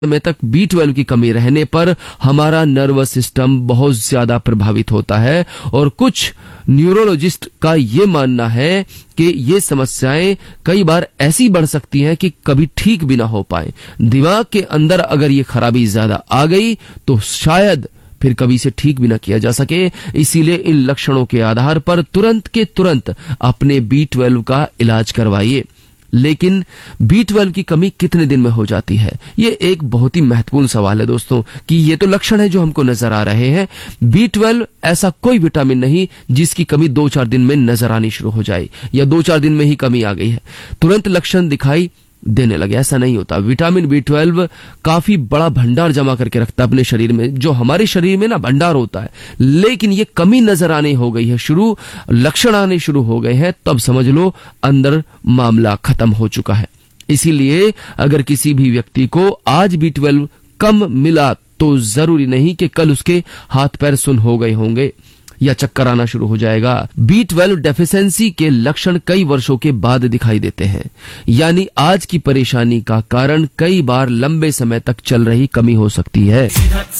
समय तक B12 की कमी रहने पर हमारा नर्वस सिस्टम बहुत ज्यादा प्रभावित होता है और कुछ न्यूरोलॉजिस्ट का ये मानना है कि ये समस्याएं कई बार ऐसी बढ़ सकती हैं कि कभी ठीक भी ना हो पाए। दिमाग के अंदर अगर ये खराबी ज्यादा आ गई तो शायद फिर कभी से ठीक भी ना किया जा सके। इसीलिए इन लक्षणों के आधार पर तुरंत के तुरंत अपने B12 का इलाज करवाइए। लेकिन B12 की कमी कितने दिन में हो जाती है, ये एक बहुत ही महत्वपूर्ण सवाल है दोस्तों, कि ये तो लक्षण है जो हमको नजर आ रहे हैं। B12 ऐसा कोई विटामिन नहीं जिसकी कमी 2-4 दिन में नजर आनी शुरू हो जाए या 2-4 दिन में ही कमी आ गई है तुरंत लक्षण दिखाई देने लगे, ऐसा नहीं होता। विटामिन B12 काफी बड़ा भंडार जमा करके रखता है अपने शरीर में, जो हमारे शरीर में ना भंडार होता है। लेकिन ये कमी नजर आने हो गई है शुरू, लक्षण आने शुरू हो गए हैं, तब समझ लो अंदर मामला खत्म हो चुका है। इसीलिए अगर किसी भी व्यक्ति को आज B12 कम मिला तो जरूरी नहीं कि कल उसके हाथ पैर सुन हो गए होंगे या चक्कर आना शुरू हो जाएगा। B12 डेफिशिएंसी के लक्षण कई वर्षों के बाद दिखाई देते हैं, यानी आज की परेशानी का कारण कई बार लंबे समय तक चल रही कमी हो सकती है।